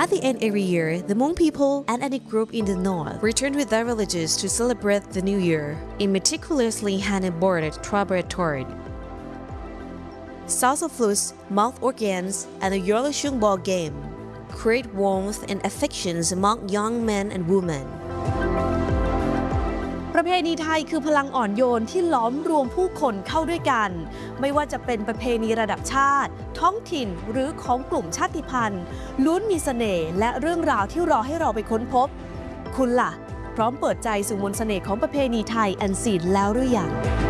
At the end every year, the Hmong people and ethnic group in the north return with their villages to celebrate the new year in meticulously hand-embroidered tribal salsa flutes, mouth organs, and the Yorlashung ball game create warmth and affections among young men and women. ประเพณีไทยคือพลังอ่อนโยนที่ล้อมรวมผู้คนเข้าด้วยกันไม่ว่าจะเป็นประเพณีระดับชาติท้องถิ่นหรือของกลุ่มชาติพันธุ์ล้วนมีเสน่ห์และเรื่องราวที่รอให้เราไปค้นพบคุณล่ะพร้อมเปิดใจสู่มนต์เสน่ห์ของประเพณีไทยอันซีนแล้วหรือยัง